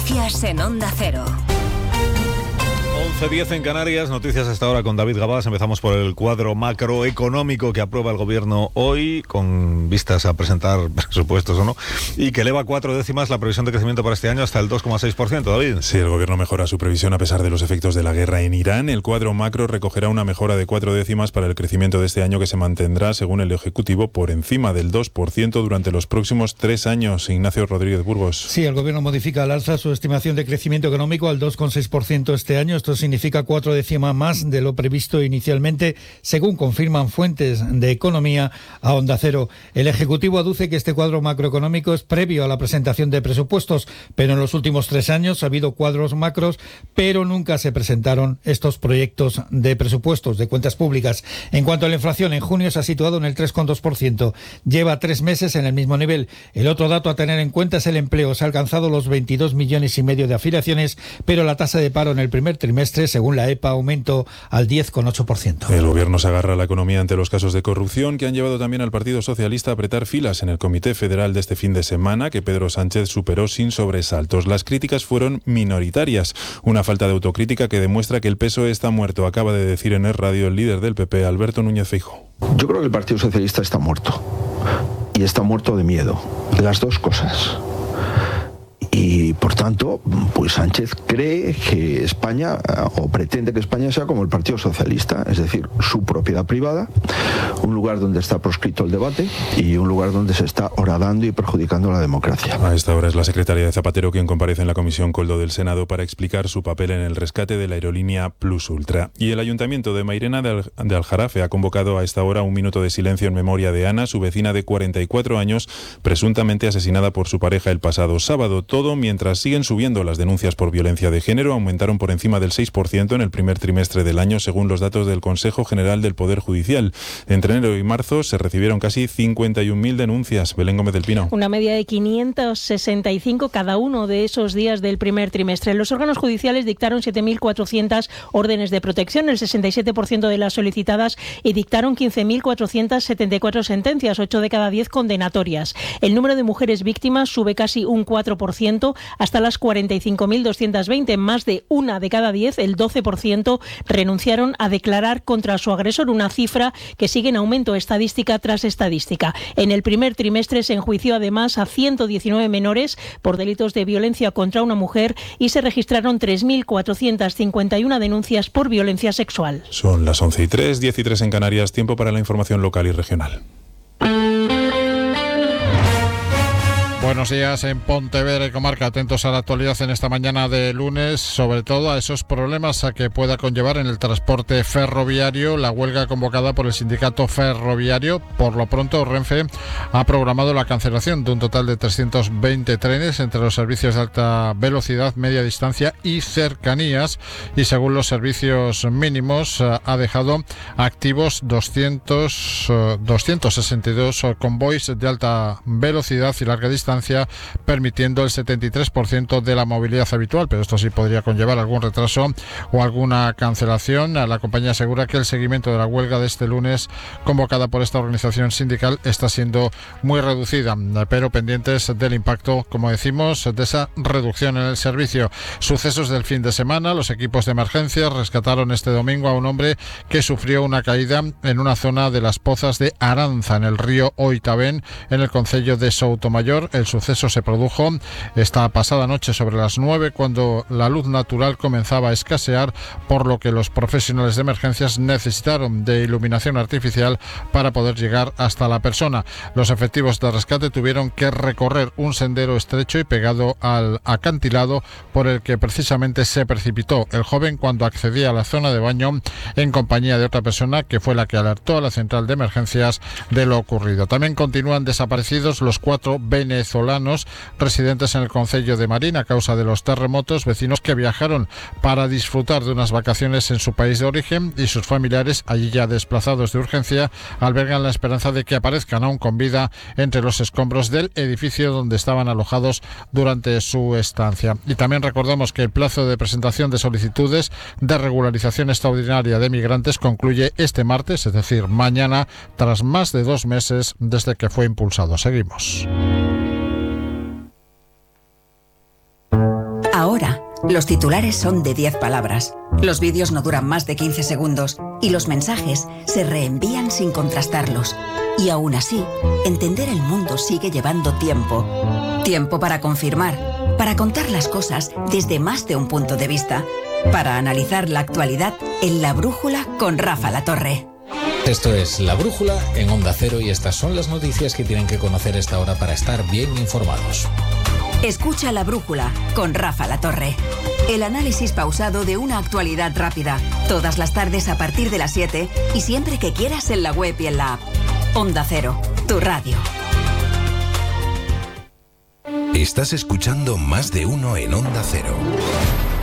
Noticias en Onda Cero. 11:10 en Canarias, noticias hasta ahora con David Gabás. Empezamos por el cuadro macroeconómico que aprueba el gobierno hoy, con vistas a presentar presupuestos o no, y que eleva 4 décimas la previsión de crecimiento para este año hasta el 2,6%, David. Sí, el gobierno mejora su previsión a pesar de los efectos de la guerra en Irán. El cuadro macro recogerá una mejora de 4 décimas para el crecimiento de este año, que se mantendrá, según el Ejecutivo, por encima del 2% durante los próximos 3 años. Ignacio Rodríguez Burgos. Sí, el gobierno modifica al alza su estimación de crecimiento económico al 2,6% este año. Esto significa 4 décimas más de lo previsto inicialmente, según confirman fuentes de economía a Onda Cero. El Ejecutivo aduce que este cuadro macroeconómico es previo a la presentación de presupuestos, pero en los últimos 3 años ha habido cuadros macros, pero nunca se presentaron estos proyectos de presupuestos, de cuentas públicas. En cuanto a la inflación, en junio se ha situado en el 3,2%. Lleva 3 meses en el mismo nivel. El otro dato a tener en cuenta es el empleo. Se ha alcanzado los 22,5 millones de afiliaciones, pero la tasa de paro en el primer trimestre, según la EPA, aumentó al 10,8%. El gobierno se agarra a la economía ante los casos de corrupción que han llevado también al Partido Socialista a apretar filas en el Comité Federal de este fin de semana, que Pedro Sánchez superó sin sobresaltos. Las críticas fueron minoritarias, una falta de autocrítica que demuestra que el PSOE está muerto, acaba de decir en Es Radio el líder del PP, Alberto Núñez Feijóo. Yo creo que el Partido Socialista está muerto, y está muerto de miedo, las dos cosas. Y por tanto, pues Sánchez cree que España, o pretende que España sea como el Partido Socialista, es decir, su propiedad privada, un lugar donde está proscrito el debate y un lugar donde se está horadando y perjudicando la democracia. A esta hora es la secretaria de Zapatero quien comparece en la Comisión Coldo del Senado para explicar su papel en el rescate de la aerolínea Plus Ultra. Y el Ayuntamiento de Mairena de Aljarafe ha convocado a esta hora un minuto de silencio en memoria de Ana, su vecina de 44 años, presuntamente asesinada por su pareja el pasado sábado. Todo mientras siguen subiendo las denuncias por violencia de género, aumentaron por encima del 6% en el primer trimestre del año, según los datos del Consejo General del Poder Judicial. Entre enero y marzo se recibieron casi 51.000 denuncias. Belén Gómez del Pino. Una media de 565 cada uno de esos días del primer trimestre. Los órganos judiciales dictaron 7.400 órdenes de protección, el 67% de las solicitadas, y dictaron 15.474 sentencias, 8 de cada 10 condenatorias. El número de mujeres víctimas sube casi un 4%, hasta las 45.220. Más de 1 de cada 10, el 12%, renunciaron a declarar contra su agresor, una cifra que sigue en aumento estadística tras estadística. En el primer trimestre se enjuició además a 119 menores por delitos de violencia contra una mujer y se registraron 3.451 denuncias por violencia sexual. Son las 11:03, 10:03 en Canarias, tiempo para la información local y regional. Buenos días en Pontevedra y comarca. Atentos a la actualidad en esta mañana de lunes, sobre todo a esos problemas a que pueda conllevar en el transporte ferroviario la huelga convocada por el sindicato ferroviario. Por lo pronto, Renfe ha programado la cancelación de un total de 320 trenes entre los servicios de alta velocidad, media distancia y cercanías, y según los servicios mínimos ha dejado activos 262 convoys de alta velocidad y larga distancia, permitiendo el 73% de la movilidad habitual, pero esto sí podría conllevar algún retraso o alguna cancelación. La compañía asegura que el seguimiento de la huelga de este lunes convocada por esta organización sindical está siendo muy reducida, pero pendientes del impacto, como decimos, de esa reducción en el servicio. Sucesos del fin de semana: los equipos de emergencia rescataron este domingo a un hombre que sufrió una caída en una zona de las pozas de Aranza, en el río Oitavén, en el concello de Soutomayor. El suceso se produjo esta pasada noche sobre las 9, cuando la luz natural comenzaba a escasear, por lo que los profesionales de emergencias necesitaron de iluminación artificial para poder llegar hasta la persona. Los efectivos de rescate tuvieron que recorrer un sendero estrecho y pegado al acantilado por el que precisamente se precipitó el joven cuando accedía a la zona de baño en compañía de otra persona, que fue la que alertó a la central de emergencias de lo ocurrido. También continúan desaparecidos los 4 venezolanos residentes en el concello de Marín a causa de los terremotos, vecinos que viajaron para disfrutar de unas vacaciones en su país de origen, y sus familiares, allí ya desplazados de urgencia, albergan la esperanza de que aparezcan aún con vida entre los escombros del edificio donde estaban alojados durante su estancia. Y también recordamos que el plazo de presentación de solicitudes de regularización extraordinaria de migrantes concluye este martes, es decir, mañana, tras más de 2 meses desde que fue impulsado. Seguimos. Ahora, los titulares son de 10 palabras, los vídeos no duran más de 15 segundos y los mensajes se reenvían sin contrastarlos. Y aún así, entender el mundo sigue llevando tiempo. Tiempo para confirmar, para contar las cosas desde más de un punto de vista, para analizar la actualidad en La Brújula con Rafa La Torre. Esto es La Brújula en Onda Cero y estas son las noticias que tienen que conocer a esta hora para estar bien informados. Escucha La Brújula con Rafa La Torre. El análisis pausado de una actualidad rápida. Todas las tardes a partir de las 7 y siempre que quieras en la web y en la app. Onda Cero, tu radio. Estás escuchando Más de Uno en Onda Cero.